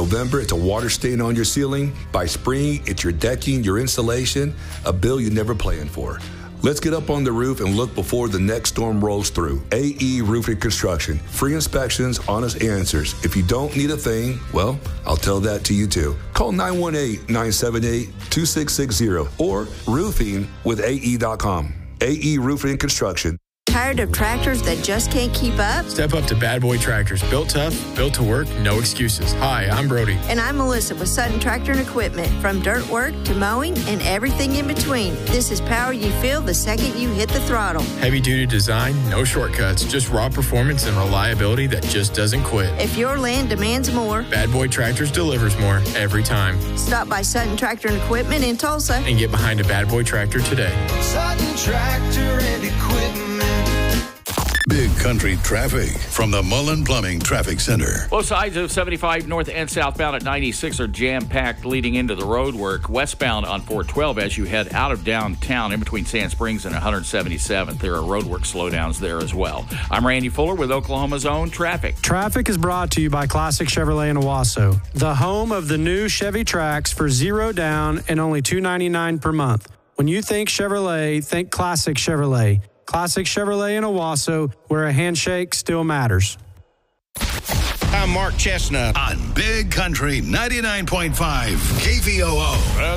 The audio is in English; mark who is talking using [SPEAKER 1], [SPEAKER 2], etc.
[SPEAKER 1] November, it's a water stain on your ceiling. By spring, it's your decking, your insulation, a bill you never planned for. Let's get up on the roof and look before the next storm rolls through. AE Roofing Construction. Free inspections, honest answers. If you don't need a thing, well, I'll tell that to you too. Call 918-978-2660 or roofingwithae.com. AE Roofing Construction.
[SPEAKER 2] Tired of tractors that just can't keep up?
[SPEAKER 3] Step up to Bad Boy Tractors. Built tough, built to work, no excuses. Hi, I'm Brody.
[SPEAKER 2] And I'm Melissa with Sutton Tractor and Equipment. From dirt work to mowing and everything in between. This is power you feel the second you hit the throttle.
[SPEAKER 3] Heavy-duty design, no shortcuts. Just raw performance and reliability that just doesn't quit.
[SPEAKER 2] If your land demands more,
[SPEAKER 3] Bad Boy Tractors delivers more every time.
[SPEAKER 2] Stop by Sutton Tractor and Equipment in Tulsa
[SPEAKER 3] and get behind a Bad Boy Tractor today.
[SPEAKER 4] Sutton Tractor and Equipment.
[SPEAKER 5] Big Country traffic from the Mullen Plumbing Traffic Center.
[SPEAKER 6] Both sides of 75 north and southbound at 96 are jam-packed leading into the road work. Westbound on 412 as you head out of downtown in between Sand Springs and 177th. There are roadwork slowdowns there as well. I'm Randy Fuller with Oklahoma's own traffic.
[SPEAKER 7] Traffic is brought to you by Classic Chevrolet in Owasso, the home of the new Chevy Trax for $0 down and only $299 per month. When you think Chevrolet, think Classic Chevrolet. Classic Chevrolet in Owasso, where a handshake still matters.
[SPEAKER 8] I'm Mark Chestnut
[SPEAKER 5] On Big Country 99.5 KVOO.